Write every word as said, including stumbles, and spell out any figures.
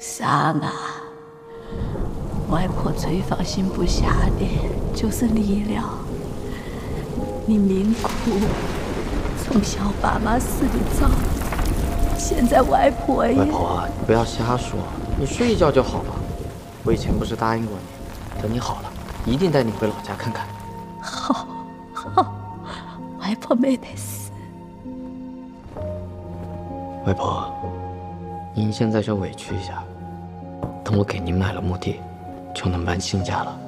桑啊，外婆最放心不下的就是你了。你命苦，从小爸妈死的早，现在外婆也…… 外婆，你不要瞎说，你睡一觉就好了。我以前不是答应过你，等你好了，一定带你回老家看看。 好，好，外婆没得事。 外婆，您现在就委屈一下，等我给您买了墓地，就能搬新家了。